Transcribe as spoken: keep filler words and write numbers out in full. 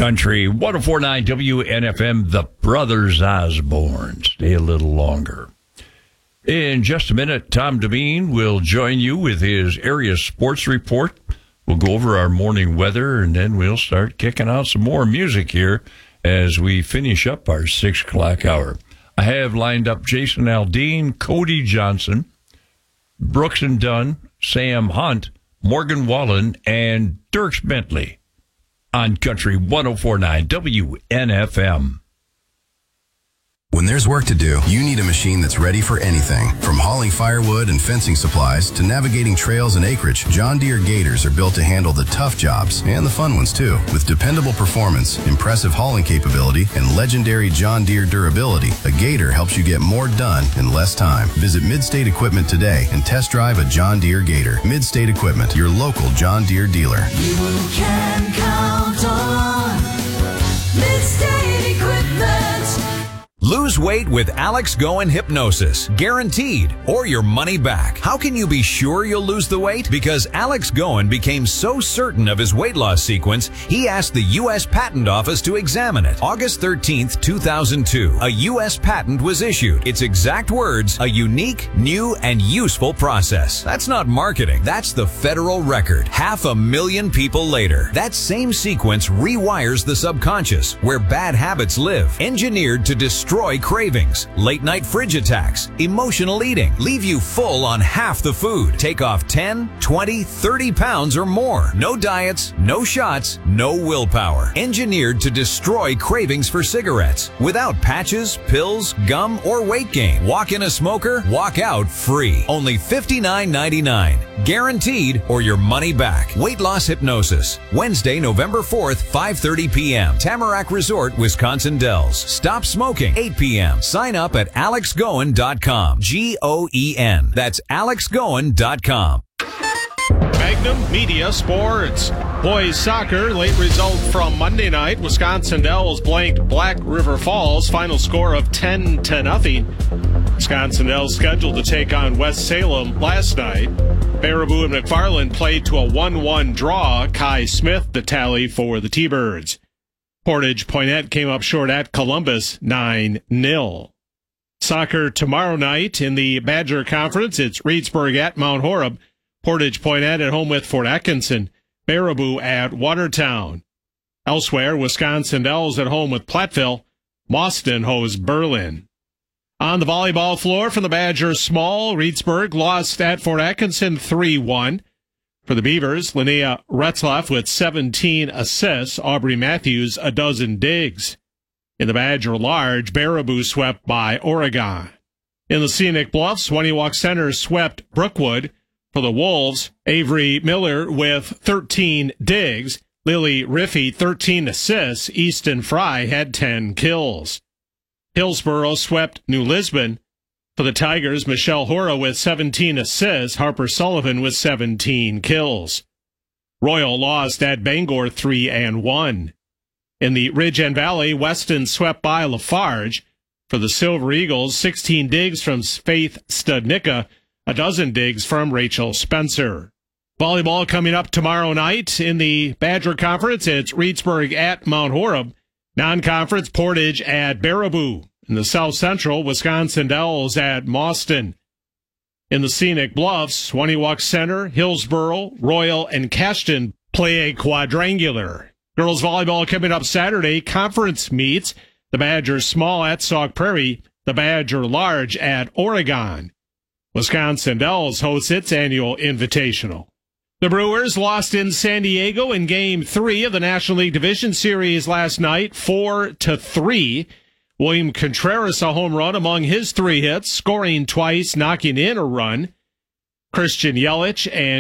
Country one oh four point nine W N F M, the Brothers Osborne. Stay a little longer. In just a minute, Tom Devine will join you with his area sports report. We'll go over our morning weather, and then we'll start kicking out some more music here as we finish up our six o'clock hour. I have lined up Jason Aldean, Cody Johnson, Brooks and Dunn, Sam Hunt, Morgan Wallen, and Dirks Bentley on Country one oh four point nine W N F M. When there's work to do, you need a machine that's ready for anything. From hauling firewood and fencing supplies to navigating trails and acreage, John Deere Gators are built to handle the tough jobs and the fun ones too. With dependable performance, impressive hauling capability, and legendary John Deere durability, a Gator helps you get more done in less time. Visit Midstate Equipment today and test drive a John Deere Gator. Midstate Equipment, your local John Deere dealer. You can count on Midstate Equipment. Lose weight with Alex Goen Hypnosis. Guaranteed. Or your money back. How can you be sure you'll lose the weight? Because Alex Goen became so certain of his weight loss sequence, he asked the U S Patent Office to examine it. August thirteenth, two thousand two, a U S patent was issued. Its exact words, a unique, new, and useful process. That's not marketing. That's the federal record. Half a million people later. That same sequence rewires the subconscious, where bad habits live. Engineered to destroy Destroy cravings, late night fridge attacks, emotional eating, leave you full on half the food, take off ten, twenty, thirty pounds or more. No diets, no shots, no willpower. Engineered to destroy cravings for cigarettes without patches, pills, gum, or weight gain. Walk in a smoker, walk out free. Only fifty-nine ninety-nine. Guaranteed or your money back. Weight Loss Hypnosis. Wednesday, November fourth, five thirty p.m. Tamarack Resort, Wisconsin Dells. Stop smoking. eight p.m. Sign up at alex goen dot com. G O E N. That's alex goen dot com. Magnum Media Sports. Boys soccer, late result from Monday night. Wisconsin Dells blanked Black River Falls. Final score of ten to nothing. Wisconsin Dells scheduled to take on West Salem last night. Baraboo and McFarland played to a one one draw. Kai Smith the tally for the T-Birds. Portage Poinnette came up short at Columbus, nine nil. Soccer tomorrow night in the Badger Conference. It's Reedsburg at Mount Horeb. Portage Poinnette at home with Fort Atkinson. Baraboo at Watertown. Elsewhere, Wisconsin Dells at home with Platteville. Mauston hosts Berlin. On the volleyball floor from the Badger Small, Reedsburg lost at Fort Atkinson three one. For the Beavers, Linnea Retzlaff with seventeen assists, Aubrey Matthews a dozen digs. In the Badger Large, Baraboo swept by Oregon. In the Scenic Bluffs, Swanee Center swept Brookwood. For the Wolves, Avery Miller with thirteen digs, Lily Riffey thirteen assists, Easton Fry had ten kills. Hillsboro swept New Lisbon. For the Tigers, Michelle Hora with seventeen assists, Harper Sullivan with seventeen kills. Royal lost at Bangor three and one. In the Ridge and Valley, Weston swept by Lafarge. For the Silver Eagles, sixteen digs from Faith Studnicka, a dozen digs from Rachel Spencer. Volleyball coming up tomorrow night in the Badger Conference. It's Reedsburg at Mount Horeb. Non-conference, Portage at Baraboo. In the South Central, Wisconsin Dells at Mauston. In the Scenic Bluffs, Swanee Center, Hillsboro, Royal, and Cashton play a quadrangular. Girls volleyball coming up Saturday. Conference meets. The Badger Small at Sauk Prairie. The Badger Large at Oregon. Wisconsin Dells hosts its annual invitational. The Brewers lost in San Diego in Game three of the National League Division Series last night, four to three. William Contreras a home run among his three hits, scoring twice, knocking in a run. Christian Yelich and